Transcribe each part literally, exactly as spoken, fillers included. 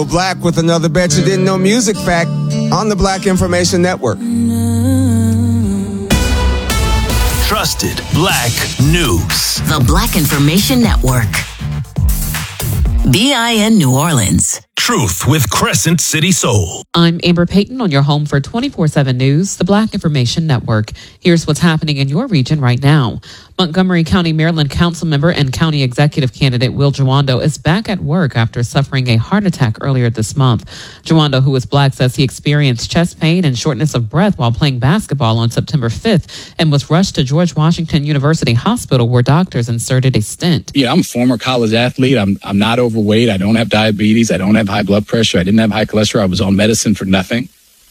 Black with another Bet You Didn't Know music fact on the Black Information Network. Trusted Black News. The Black Information Network. B I N New Orleans. Truth with Crescent City Soul. I'm Amber Payton on your home for twenty-four seven News, the Black Information Network. Here's what's happening in your region right now. Montgomery County, Maryland council member and county executive candidate Will Jawando is back at work after suffering a heart attack earlier this month. Jawando, who is Black, says he experienced chest pain and shortness of breath while playing basketball on September fifth and was rushed to George Washington University Hospital where doctors inserted a stent. Yeah, I'm a former college athlete. I'm I'm not overweight. I don't have diabetes. I don't have high blood pressure. I didn't have high cholesterol. I was on medicine for nothing.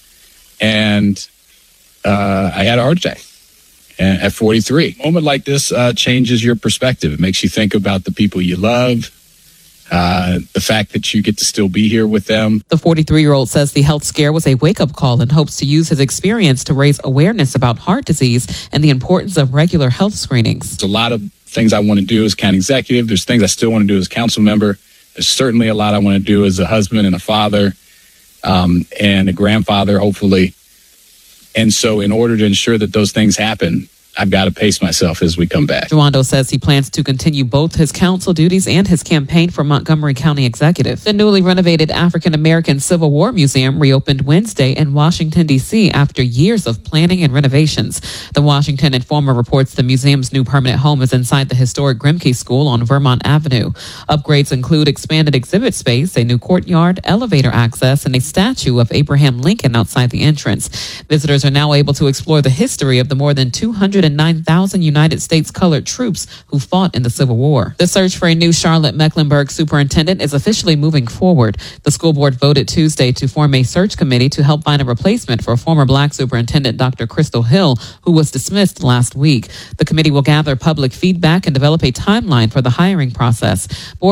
And uh, I had a heart attack at forty-three. A moment like this uh, changes your perspective. It makes you think about the people you love, uh, the fact that you get to still be here with them. The forty-three-year-old says the health scare was a wake-up call and hopes to use his experience to raise awareness about heart disease and the importance of regular health screenings. There's a lot of things I want to do as county executive. There's things I still want to do as council member. There's certainly a lot I want to do as a husband and a father um, and a grandfather, hopefully. And so in order to ensure that those things happen, I've got to pace myself as we come back. Jawando says he plans to continue both his council duties and his campaign for Montgomery County executive. The newly renovated African American Civil War Museum reopened Wednesday in Washington, D C after years of planning and renovations. The Washington Informer reports the museum's new permanent home is inside the historic Grimke School on Vermont Avenue. Upgrades include expanded exhibit space, a new courtyard, elevator access, and a statue of Abraham Lincoln outside the entrance. Visitors are now able to explore the history of the more than two hundred nine thousand United States colored troops who fought in the Civil War. The search for a new Charlotte-Mecklenburg superintendent is officially moving forward. The school board voted Tuesday to form a search committee to help find a replacement for former Black superintendent Doctor Crystal Hill, who was dismissed last week. The committee will gather public feedback and develop a timeline for the hiring process. Board